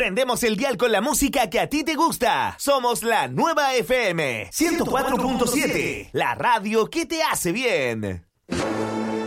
Prendemos el dial con la música que a ti te gusta. Somos la Nueva FM 104.7, la radio que te hace bien.